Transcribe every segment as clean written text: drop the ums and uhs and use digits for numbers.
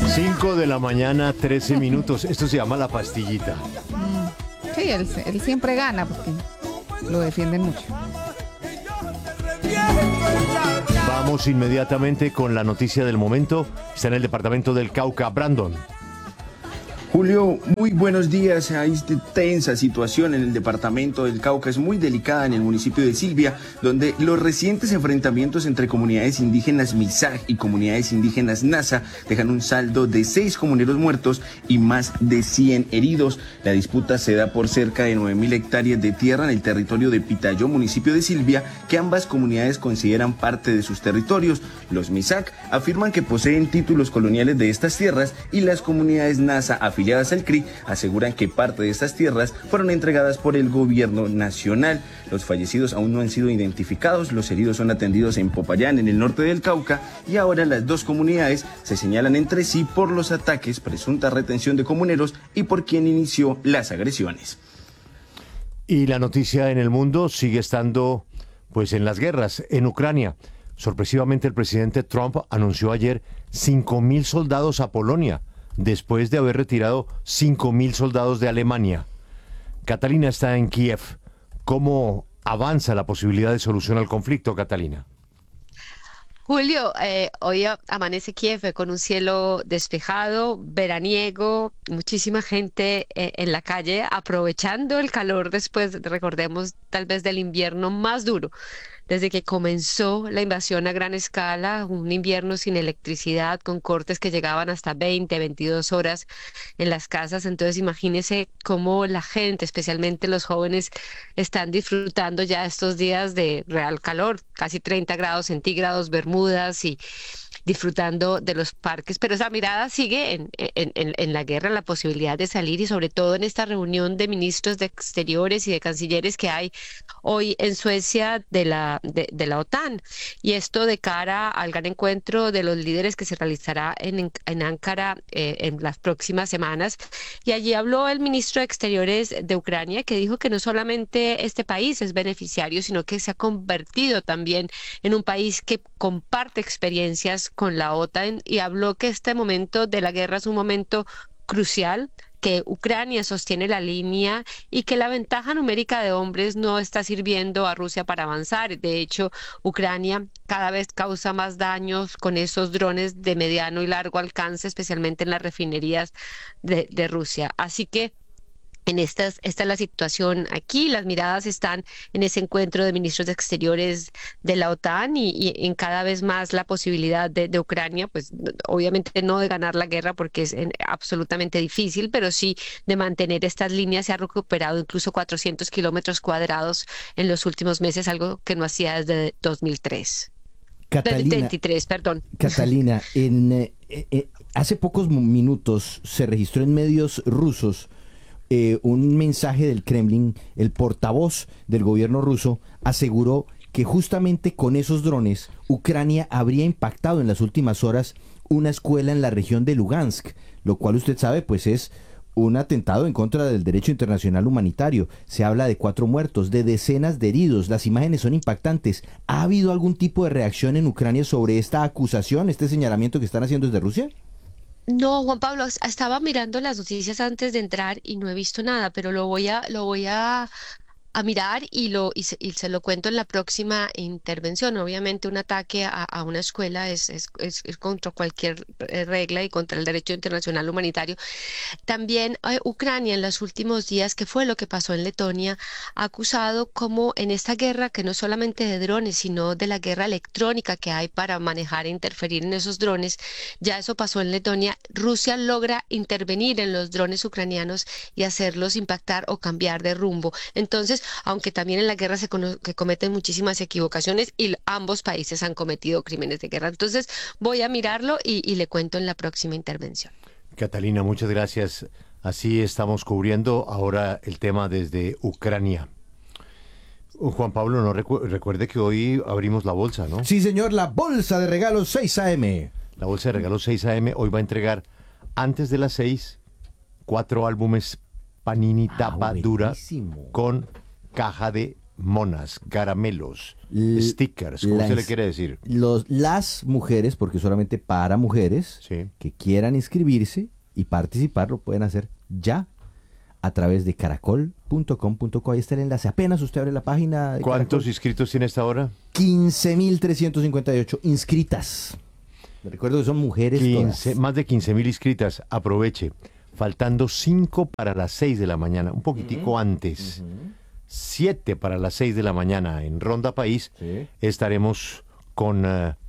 5 de la mañana, 13 minutos. Esto se llama la pastillita. Sí, él siempre gana porque lo defienden mucho. Vamos inmediatamente con la noticia del momento. Está en el departamento del Cauca. Brandon. Julio, muy buenos días. Hay tensa situación en el departamento del Cauca, es muy delicada en el municipio de Silvia, donde los recientes enfrentamientos entre comunidades indígenas Misaj y comunidades indígenas Nasa dejan un saldo de 6 comuneros muertos y más de 100 heridos. La disputa se da por cerca de 9.000 hectáreas de tierra en el territorio de Pitayó, municipio de Silvia, que ambas comunidades consideran parte de sus territorios. Los Misaj afirman que poseen títulos coloniales de estas tierras y las comunidades Nasa afiliadas al CRI aseguran que parte de estas tierras fueron entregadas por el gobierno nacional. Los fallecidos aún no han sido identificados, los heridos son atendidos en Popayán, en el norte del Cauca, y ahora las dos comunidades se señalan entre sí por los ataques, presunta retención de comuneros y por quien inició las agresiones. Y la noticia en el mundo sigue estando pues en las guerras en Ucrania. Sorpresivamente el presidente Trump anunció ayer 5.000 soldados a Polonia, después de haber retirado 5.000 soldados de Alemania. Catalina está en Kiev. ¿Cómo avanza la posibilidad de solución al conflicto, Catalina? Julio, hoy amanece Kiev con un cielo despejado, veraniego, muchísima gente en la calle aprovechando el calor después, recordemos, tal vez del invierno más duro. Desde que comenzó la invasión a gran escala, un invierno sin electricidad, con cortes que llegaban hasta 20, 22 horas en las casas. Entonces, imagínese cómo la gente, especialmente los jóvenes, están disfrutando ya estos días de real calor, casi 30 grados centígrados, bermudas y disfrutando de los parques, pero esa mirada sigue en la guerra, en la posibilidad de salir y sobre todo en esta reunión de ministros de Exteriores y de cancilleres que hay hoy en Suecia de la OTAN. Y esto de cara al gran encuentro de los líderes que se realizará en Ankara en las próximas semanas. Y allí habló el ministro de Exteriores de Ucrania, que dijo que no solamente este país es beneficiario, sino que se ha convertido también en un país que comparte experiencias con la OTAN, y habló que este momento de la guerra es un momento crucial, que Ucrania sostiene la línea y que la ventaja numérica de hombres no está sirviendo a Rusia para avanzar. De hecho, Ucrania cada vez causa más daños con esos drones de mediano y largo alcance, especialmente en las refinerías de Rusia. Así que esta es la situación aquí. Las miradas están en ese encuentro de ministros de Exteriores de la OTAN y en cada vez más la posibilidad de Ucrania, pues obviamente no de ganar la guerra porque es absolutamente difícil, pero sí de mantener estas líneas. Se ha recuperado incluso 400 kilómetros cuadrados en los últimos meses, algo que no hacía desde 2003. Catalina, 23, perdón. Catalina, hace pocos minutos se registró en medios rusos un mensaje del Kremlin. El portavoz del gobierno ruso aseguró que justamente con esos drones Ucrania habría impactado en las últimas horas una escuela en la región de Lugansk, lo cual usted sabe pues es un atentado en contra del derecho internacional humanitario. Se habla de 4 muertos, de decenas de heridos. Las imágenes son impactantes. ¿Ha habido algún tipo de reacción en Ucrania sobre esta acusación, este señalamiento que están haciendo desde Rusia? No, Juan Pablo, estaba mirando las noticias antes de entrar y no he visto nada, pero lo voy a mirar y se lo cuento en la próxima intervención. Obviamente un ataque a una escuela es contra cualquier regla y contra el derecho internacional humanitario. También Ucrania en los últimos días, que fue lo que pasó en Letonia, ha acusado como en esta guerra, que no solamente de drones, sino de la guerra electrónica que hay para manejar e interferir en esos drones. Ya eso pasó en Letonia. Rusia logra intervenir en los drones ucranianos y hacerlos impactar o cambiar de rumbo. Entonces, aunque también en la guerra que cometen muchísimas equivocaciones y ambos países han cometido crímenes de guerra. Entonces, voy a mirarlo y le cuento en la próxima intervención. Catalina, muchas gracias. Así estamos cubriendo ahora el tema desde Ucrania. Juan Pablo, no recuerde que hoy abrimos la bolsa, ¿no? Sí, señor, la bolsa de regalos 6 AM. La bolsa de regalos 6 AM hoy va a entregar antes de las 6 4 álbumes Panini tapa dura con caja de monas, caramelos, L- stickers, ¿cómo se le las- quiere decir? Las mujeres, porque solamente para mujeres, Sí. que quieran inscribirse y participar, lo pueden hacer ya a través de caracol.com.co. Ahí está el enlace. Apenas usted abre la página de ¿Cuántos Caracol. inscritos tiene esta hora? 15.358 inscritas. Les recuerdo que son mujeres 15, todas. más de 15.000 inscritas. Aproveche. Faltando 5 para las 6 de la mañana, un poquitico antes. 7 para las 6 de la mañana en Ronda País. Sí. Estaremos con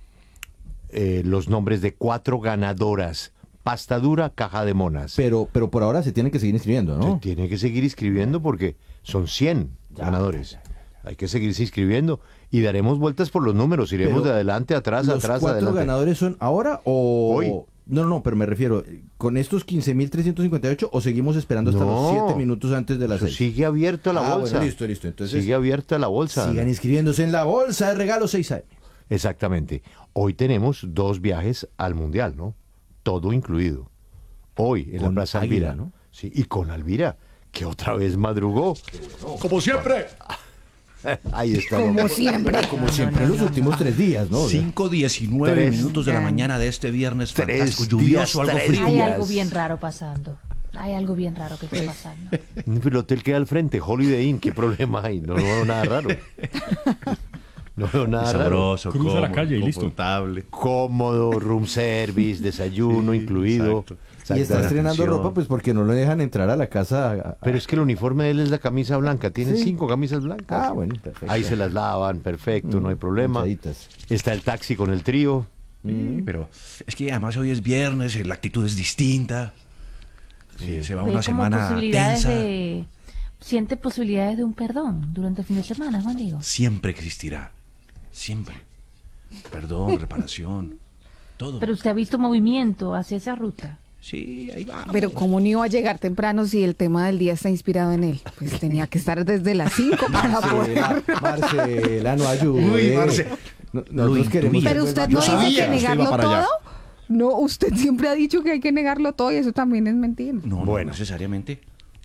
los nombres de 4 ganadoras. Pasta dura, caja de monas. Pero por ahora se tienen que seguir inscribiendo, Se ¿no? tiene que seguir inscribiendo porque son 100 ganadores. Hay que seguirse inscribiendo y daremos vueltas por los números. Iremos Pero de adelante, atrás, ¿Los atrás, 4 adelante. ganadores son ahora o...? Hoy. No, pero me refiero, ¿con estos 15.358 o seguimos esperando hasta los 7 minutos antes de las 6? Sigue abierta la bolsa. Bueno, listo. Entonces, Sigue abierta la bolsa. sigan inscribiéndose en la bolsa de regalo 6 AM. Exactamente. Hoy tenemos 2 viajes al Mundial, ¿no? Todo incluido. Hoy en la Con Plaza Águila, Alvira. ¿no? Sí, y con Alvira, que otra vez madrugó. Como siempre. Ahí está. Como siempre. Como siempre en los últimos 3 días, ¿no? 5:19 Tres. minutos de la mañana de este viernes Tres fantástico, días, lluvioso, algo tres frío. Hay días. algo bien raro pasando. Hay algo bien raro que está pasando. El hotel queda al frente, Holiday Inn, ¿qué problema hay? No veo nada raro. No veo nada raro. Sabroso, Cruza la cómodo, calle y listo. confortable. Cómodo, room service, desayuno incluido. exacto. Y está estrenando atención. ropa pues porque no lo dejan entrar a la casa. Pero es que el uniforme de él es la camisa blanca. Tiene Sí. 5 camisas blancas. Ah, bueno, perfecto. Ahí se las lavan, perfecto, no hay problema. Manchaditas. Está el taxi con el trío. Sí, pero es que además hoy es viernes, la actitud es distinta. Se va Ve una como semana posibilidades tensa. siente posibilidades de un perdón durante el fin de semana, Juan Diego. Siempre existirá. Siempre. Perdón, reparación. Todo. Pero usted ha visto movimiento hacia esa ruta. Sí, ahí va. Pero ¿cómo no iba a llegar temprano si el tema del día está inspirado en él? Pues tenía que estar desde las 5 para poder... Marcela, no ayude. Uy, Marce. Nosotros Lo queremos... intuía. Pero usted Yo no dice sabía que que usted negarlo iba para allá. todo. No, usted siempre ha dicho que hay que negarlo todo y eso también es mentira. No, Bueno. no necesariamente.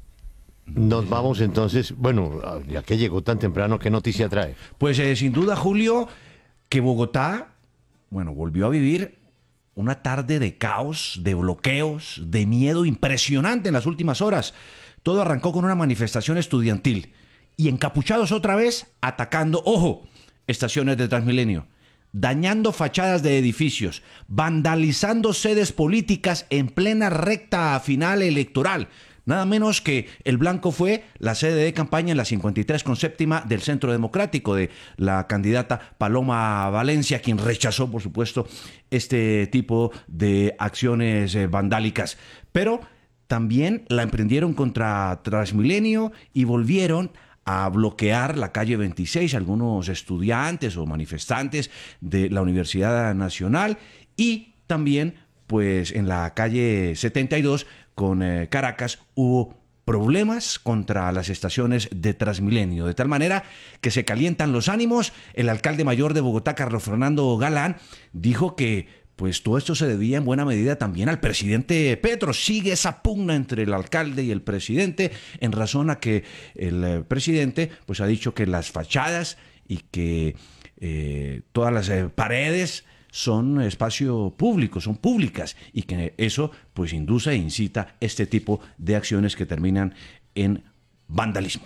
Nos vamos entonces, bueno, ya que llegó tan temprano, ¿qué noticia trae? Pues sin duda, Julio, que Bogotá, bueno, volvió a vivir una tarde de caos, de bloqueos, de miedo impresionante en las últimas horas. Todo arrancó con una manifestación estudiantil y encapuchados otra vez atacando, ojo, estaciones de Transmilenio, dañando fachadas de edificios, vandalizando sedes políticas en plena recta final electoral. Nada menos que el blanco fue la sede de campaña en la 53,7 del Centro Democrático de la candidata Paloma Valencia, quien rechazó, por supuesto, este tipo de acciones vandálicas. Pero también la emprendieron contra Transmilenio y volvieron a bloquear la calle 26, algunos estudiantes o manifestantes de la Universidad Nacional, y también pues en la calle 72 con Caracas hubo problemas contra las estaciones de Transmilenio, de tal manera que se calientan los ánimos. El alcalde mayor de Bogotá, Carlos Fernando Galán, dijo que pues todo esto se debía en buena medida también al presidente Petro. Sigue esa pugna entre el alcalde y el presidente en razón a que el presidente pues ha dicho que las fachadas y que todas las paredes son espacio público, son públicas, y que eso pues induce e incita este tipo de acciones que terminan en vandalismo.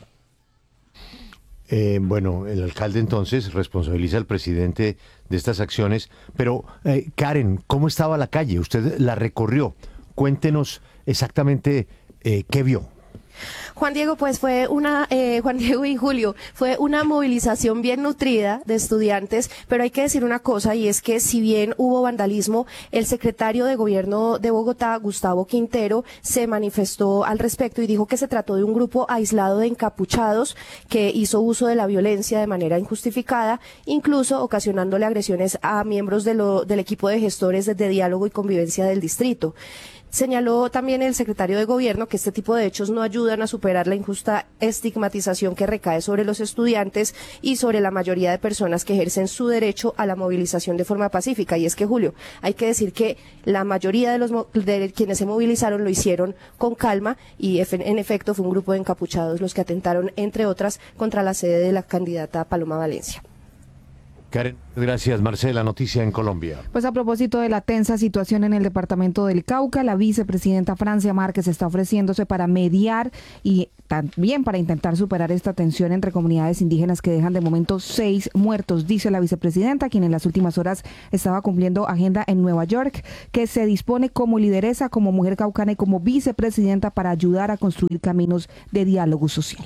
Bueno, el alcalde entonces responsabiliza al presidente de estas acciones, pero Karen, ¿cómo estaba la calle? Usted la recorrió. Cuéntenos exactamente qué vio. Juan Diego, pues Juan Diego y Julio, fue una movilización bien nutrida de estudiantes, pero hay que decir una cosa, y es que si bien hubo vandalismo, el secretario de Gobierno de Bogotá, Gustavo Quintero, se manifestó al respecto y dijo que se trató de un grupo aislado de encapuchados que hizo uso de la violencia de manera injustificada, incluso ocasionándole agresiones a miembros del equipo de gestores de diálogo y convivencia del distrito. Señaló también el secretario de Gobierno que este tipo de hechos no ayudan ayudan a superar la injusta estigmatización que recae sobre los estudiantes y sobre la mayoría de personas que ejercen su derecho a la movilización de forma pacífica. Y es que, Julio, hay que decir que la mayoría de quienes se movilizaron lo hicieron con calma y en efecto fue un grupo de encapuchados los que atentaron, entre otras, contra la sede de la candidata Paloma Valencia. Karen, gracias. Marcela, noticia en Colombia. Pues a propósito de la tensa situación en el departamento del Cauca, la vicepresidenta Francia Márquez está ofreciéndose para mediar y también para intentar superar esta tensión entre comunidades indígenas que dejan de momento 6 muertos, dice la vicepresidenta, quien en las últimas horas estaba cumpliendo agenda en Nueva York, que se dispone como lideresa, como mujer caucana y como vicepresidenta para ayudar a construir caminos de diálogo social.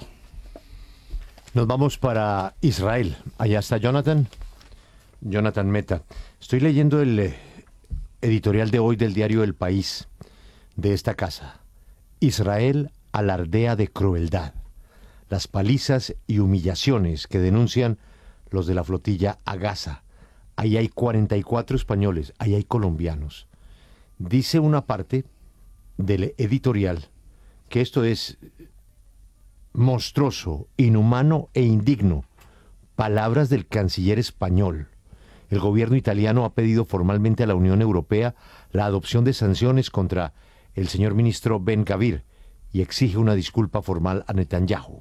Nos vamos para Israel. Allá está Jonathan Meta. Estoy leyendo el editorial de hoy del diario El País, de esta casa. Israel alardea de crueldad. Las palizas y humillaciones que denuncian los de la flotilla a Gaza. Ahí hay 44 españoles, ahí hay colombianos. Dice una parte del editorial que esto es monstruoso, inhumano e indigno. Palabras del canciller español. El gobierno italiano ha pedido formalmente a la Unión Europea la adopción de sanciones contra el señor ministro Ben-Gvir y exige una disculpa formal a Netanyahu.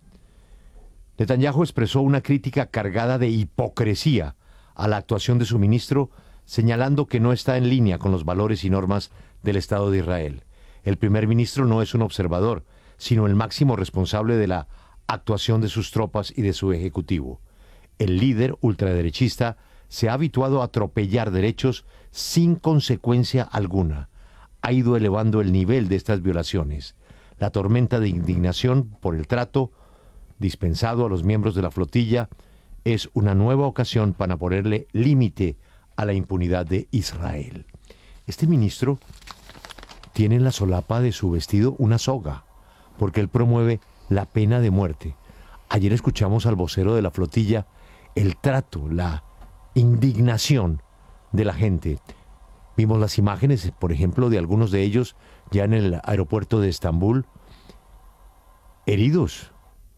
Netanyahu expresó una crítica cargada de hipocresía a la actuación de su ministro, señalando que no está en línea con los valores y normas del Estado de Israel. El primer ministro no es un observador, sino el máximo responsable de la actuación de sus tropas y de su ejecutivo. El líder ultraderechista se ha habituado a atropellar derechos sin consecuencia alguna. Ha ido elevando el nivel de estas violaciones. La tormenta de indignación por el trato dispensado a los miembros de la flotilla es una nueva ocasión para ponerle límite a la impunidad de Israel. Este ministro tiene en la solapa de su vestido una soga, porque él promueve la pena de muerte. Ayer escuchamos al vocero de la flotilla el trato, la indignación de la gente. Vimos las imágenes, por ejemplo, de algunos de ellos ya en el aeropuerto de Estambul, heridos.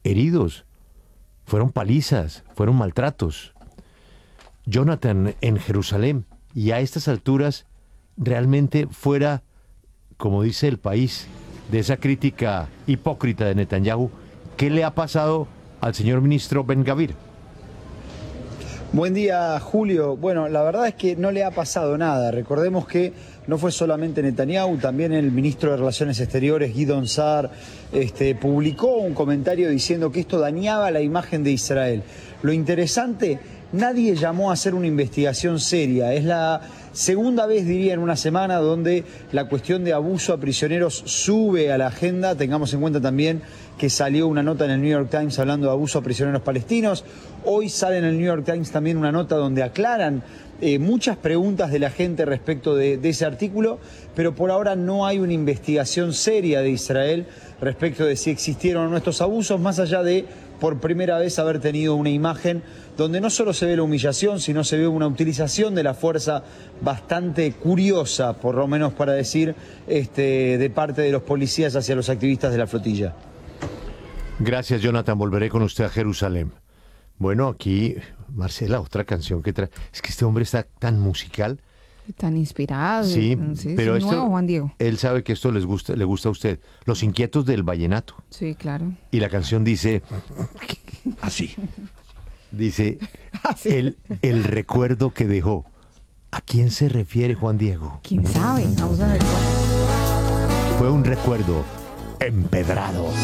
Fueron palizas, fueron maltratos. Jonathan, en Jerusalén, y a estas alturas, realmente fuera, como dice El País, de esa crítica hipócrita de Netanyahu, ¿qué le ha pasado al señor ministro Ben-Gvir? Buen día, Julio. Bueno, la verdad es que no le ha pasado nada. Recordemos que no fue solamente Netanyahu, también el ministro de Relaciones Exteriores, Gideon Sa'ar, publicó un comentario diciendo que esto dañaba la imagen de Israel. Lo interesante, nadie llamó a hacer una investigación seria. Es la segunda vez, diría, en una semana donde la cuestión de abuso a prisioneros sube a la agenda. Tengamos en cuenta también que salió una nota en el New York Times hablando de abuso a prisioneros palestinos. Hoy sale en el New York Times también una nota donde aclaran muchas preguntas de la gente respecto de ese artículo, pero por ahora no hay una investigación seria de Israel respecto de si existieron o no estos abusos, más allá de por primera vez haber tenido una imagen donde no solo se ve la humillación, sino se ve una utilización de la fuerza bastante curiosa, por lo menos para decir, de parte de los policías hacia los activistas de la flotilla. Gracias, Jonathan. Volveré con usted a Jerusalén. Bueno, aquí, Marcela, otra canción que trae. Es que este hombre está tan musical. Tan inspirado. Sí, pero es nuevo, Juan Diego. Él sabe que esto le gusta a usted. Los Inquietos del Vallenato. Sí, claro. Y la canción dice así. Dice, el recuerdo que dejó. ¿A quién se refiere, Juan Diego? ¿Quién sabe? Vamos a ver. Fue un recuerdo empedrado.